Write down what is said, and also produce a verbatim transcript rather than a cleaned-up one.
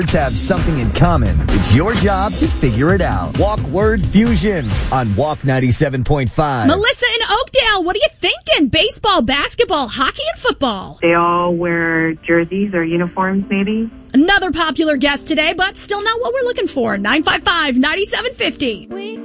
have something in common. It's your job to figure it out. Walk Word Fusion on Walk ninety-seven point five. Melissa in Oakdale, what are you thinking? Baseball, basketball, hockey, and football? They all wear jerseys or uniforms, maybe. Another popular guest today, but still not what we're looking for. nine five five, nine seven five zero.